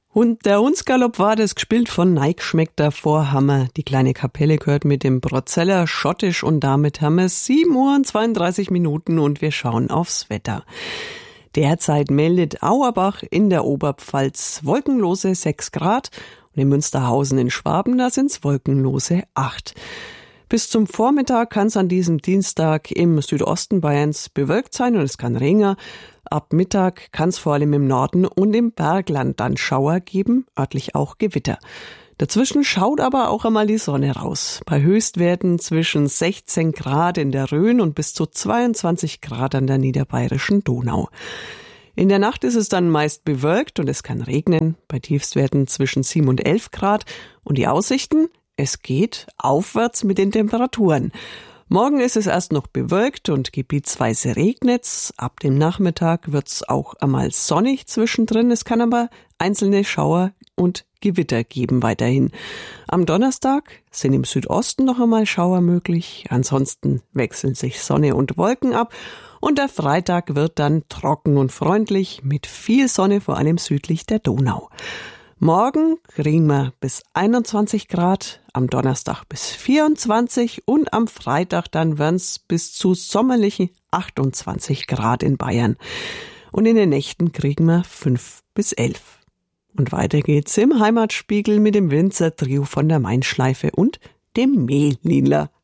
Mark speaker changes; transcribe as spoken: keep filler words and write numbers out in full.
Speaker 1: Und der Hundsgalopp war das gespielt von Neigeschmeckter Vorhammer. Die kleine Kapelle gehört mit dem Prozeller schottisch und damit haben wir sieben Uhr und zweiunddreißig Minuten und wir schauen aufs Wetter. Derzeit meldet Auerbach in der Oberpfalz wolkenlose sechs Grad und in Münsterhausen in Schwaben, da sind's wolkenlose acht. Bis zum Vormittag kann es an diesem Dienstag im Südosten Bayerns bewölkt sein und es kann regnen. Ab Mittag kann es vor allem im Norden und im Bergland dann Schauer geben, örtlich auch Gewitter. Dazwischen schaut aber auch einmal die Sonne raus. Bei Höchstwerten zwischen sechzehn Grad in der Rhön und bis zu zweiundzwanzig Grad an der niederbayerischen Donau. In der Nacht ist es dann meist bewölkt und es kann regnen, bei Tiefstwerten zwischen sieben und elf Grad. Und die Aussichten? Es geht aufwärts mit den Temperaturen. Morgen ist es erst noch bewölkt und gebietsweise regnet's. Ab dem Nachmittag wird's auch einmal sonnig zwischendrin. Es kann aber einzelne Schauer und Gewitter geben weiterhin. Am Donnerstag sind im Südosten noch einmal Schauer möglich. Ansonsten wechseln sich Sonne und Wolken ab. Und der Freitag wird dann trocken und freundlich mit viel Sonne, vor allem südlich der Donau. Morgen kriegen wir bis einundzwanzig Grad, am Donnerstag bis vierundzwanzig und am Freitag dann werden es bis zu sommerlichen achtundzwanzig Grad in Bayern. Und in den Nächten kriegen wir fünf bis elf. Und weiter geht's im Heimatspiegel mit dem Winzer Trio von der Mainschleife und dem Mehliner.